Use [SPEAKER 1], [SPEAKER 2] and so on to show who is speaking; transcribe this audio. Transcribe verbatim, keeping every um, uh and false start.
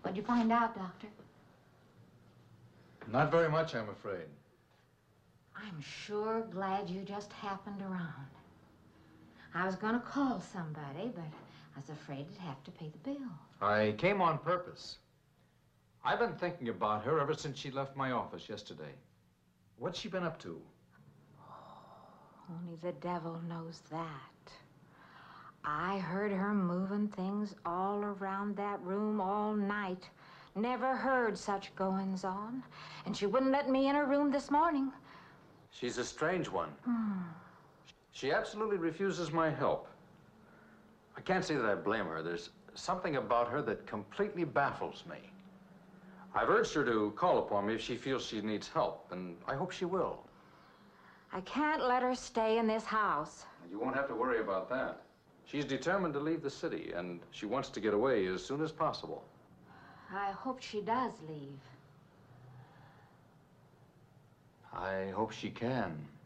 [SPEAKER 1] What'd you find out, Doctor?
[SPEAKER 2] Not very much, I'm afraid.
[SPEAKER 1] I'm sure glad you just happened around. I was gonna call somebody, but I was afraid I'd have to pay the bill.
[SPEAKER 2] I came on purpose. I've been thinking about her ever since she left my office yesterday. What's she been up to?
[SPEAKER 1] Only the devil knows that. I heard her moving things all around that room all night. Never heard such goings on. And she wouldn't let me in her room this morning.
[SPEAKER 2] She's a strange one.
[SPEAKER 1] Hmm.
[SPEAKER 2] She absolutely refuses my help. I can't say that I blame her. There's something about her that completely baffles me. I've urged her to call upon me if she feels she needs help, and I hope she will.
[SPEAKER 1] I can't let her stay in this house.
[SPEAKER 2] You won't have to worry about that. She's determined to leave the city, and she wants to get away as soon as possible.
[SPEAKER 1] I hope she does leave.
[SPEAKER 2] I hope she can.